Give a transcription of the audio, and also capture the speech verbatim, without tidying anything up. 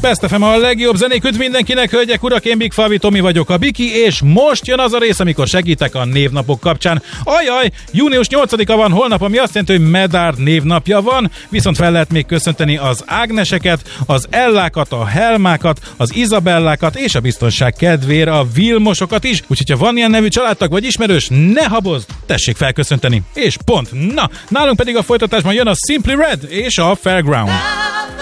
Best ef em a legjobb zenék, üdv mindenkinek, hölgyek, urak, én Big Favi Tomi vagyok, a Biki, és most jön az a rész, amikor segítek a névnapok kapcsán. Ajaj, június nyolcadika van holnap, ami azt jelenti, hogy Medard névnapja van, viszont fel lehet még köszönteni az Ágneseket, az Ellákat, a Helmákat, az Izabellákat, és a biztonság kedvére a Vilmosokat is, úgyhogy ha van ilyen nevű családtag vagy ismerős, ne habozd, tessék felköszönteni. És pont. Na, nálunk pedig a folytatásban jön a Simply Red és a Fairground.